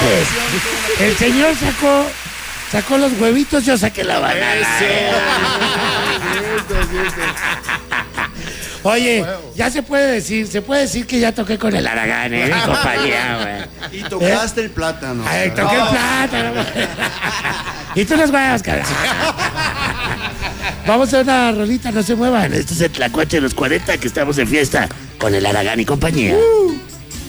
El señor sacó los huevitos, yo saqué la banana. Oye, ya se puede decir que ya toqué con el Aragán, en compañía, güey. Y tocaste el plátano. Ay, toqué el plátano, güey. Y tú los huevos, cabrón. Vamos a una rolita, no se muevan. Este es el Tlacuache de los 40, que estamos en fiesta con el Aragán y compañía.